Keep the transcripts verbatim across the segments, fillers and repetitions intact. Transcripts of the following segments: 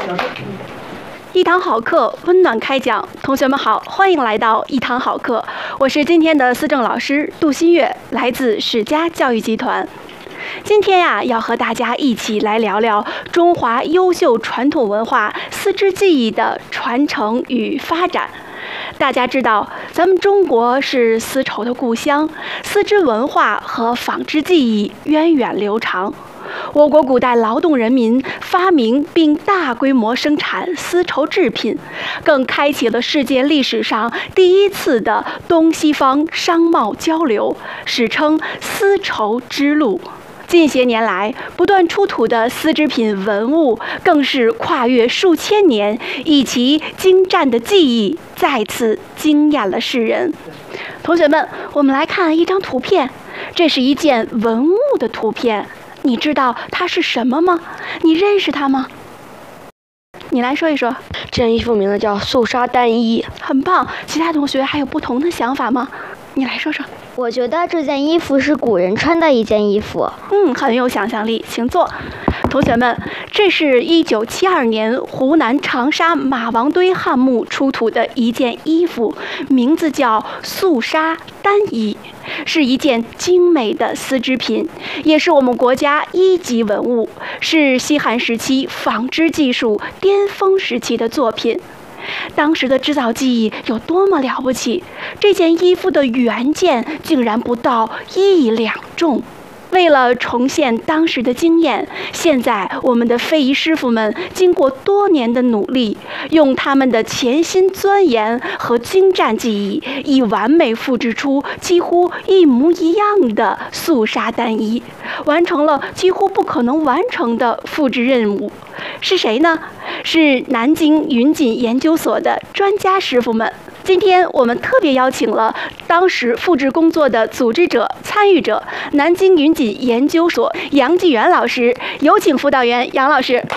一堂好课，温暖开讲。同学们好，欢迎来到一堂好课，我是今天的思政老师杜新月，来自史家教育集团。今天呀、啊，要和大家一起来聊聊中华优秀传统文化丝织技艺的传承与发展。大家知道，咱们中国是丝绸的故乡，丝织文化和纺织技艺源远流长。我国古代劳动人民发明并大规模生产丝绸制品，更开启了世界历史上第一次的东西方商贸交流，史称丝绸之路。近些年来，不断出土的丝织品文物更是跨越数千年，以其精湛的技艺再次惊艳了世人。同学们，我们来看一张图片，这是一件文物的图片，你知道它是什么吗？你认识它吗？你来说一说。 这件衣服名字叫素纱单衣。 很棒，其他同学还有不同的想法吗？你来说说。 我觉得这件衣服是古人穿的一件衣服。 嗯，很有想象力，请坐。同学们，这是一九七二年湖南长沙马王堆汉墓出土的一件衣服，名字叫素纱单衣，是一件精美的丝织品，也是我们国家一级文物，是西汉时期纺织技术巅峰时期的作品。当时的织造技艺有多么了不起，这件衣服的原件竟然不到一两重。为了重现当时的经验，现在我们的非遗师傅们经过多年的努力，用他们的潜心钻研和精湛技艺，以完美复制出几乎一模一样的素纱单衣，完成了几乎不可能完成的复制任务。是谁呢？是南京云锦研究所的专家师傅们。今天我们特别邀请了当时复制工作的组织者、参与者，南京云锦研究所杨继元老师，有请辅导员杨老师。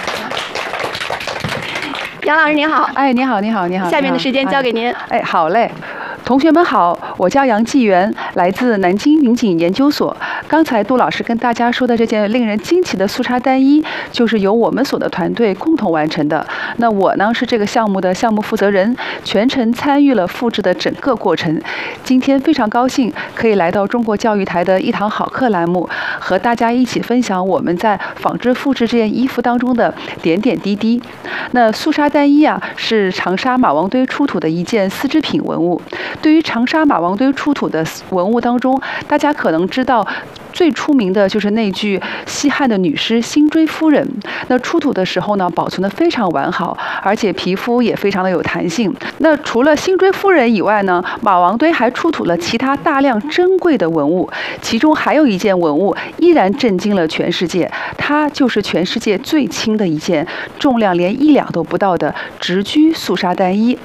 杨老师您好。 哎，你好，你好，你好。 下面的时间交给您。 哎，好嘞。同学们好，我叫杨继元，来自南京云锦研究所。刚才杜老师跟大家说的这件令人惊奇的素纱单衣，就是由我们所的团队共同完成的。那我呢是这个项目的项目负责人，全程参与了复制的整个过程。今天非常高兴可以来到中国教育台的一堂好课栏目，和大家一起分享我们在纺织复制这件衣服当中的点点滴滴。那素纱单衣啊，是长沙马王堆出土的一件丝织品文物。对于长沙马王堆出土的文物当中，大家可能知道最出名的就是那具西汉的女尸辛追夫人。那出土的时候呢，保存得非常完好，而且皮肤也非常的有弹性。那除了辛追夫人以外呢，马王堆还出土了其他大量珍贵的文物，其中还有一件文物依然震惊了全世界，它就是全世界最轻的一件，重量连一两都不到的直居素纱单衣。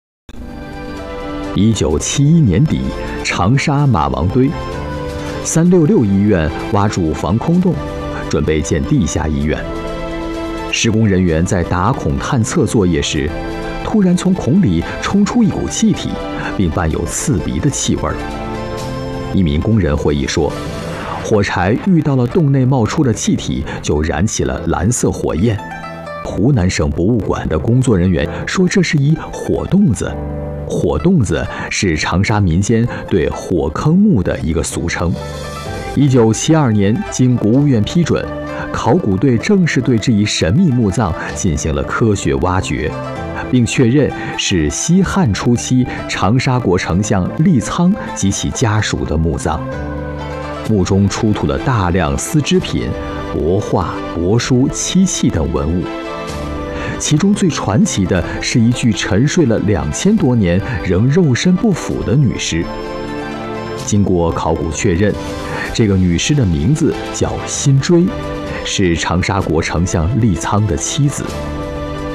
一九七一年底，长沙马王堆三六六医院挖筑防空洞，准备建地下医院。施工人员在打孔探测作业时，突然从孔里冲出一股气体，并伴有刺鼻的气味。一名工人回忆说，火柴遇到了洞内冒出的气体，就燃起了蓝色火焰。湖南省博物馆的工作人员说，这是一火洞子。火洞子是长沙民间对火坑墓的一个俗称。一九七二年，经国务院批准，考古队正式对这一神秘墓葬进行了科学挖掘，并确认是西汉初期长沙国丞相利苍及其家属的墓葬。墓中出土了大量丝织品、帛画、帛书、漆器等文物。其中最传奇的是一具沉睡了两千多年仍肉身不腐的女尸。经过考古确认，这个女尸的名字叫辛追，是长沙国丞相利苍的妻子。